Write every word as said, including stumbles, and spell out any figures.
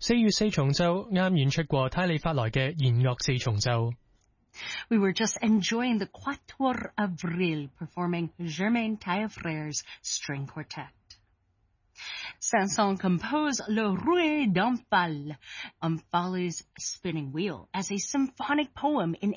四月四重奏啱演出過泰利發來嘅弦樂四重奏。 We were just enjoying the Quatuor Avril performing Germain Taillefer's string quartet. Saint-Saëns composed Le Rouet d'Omphale, Omphale's spinning wheel, as a symphonic poem in